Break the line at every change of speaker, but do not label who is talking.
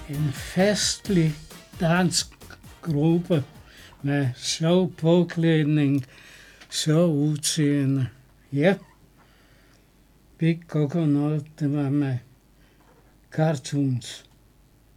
en festlig dansk gruppe med sjov påklædning, sjov udseende. Ja, Big Coconut, det var med cartoons.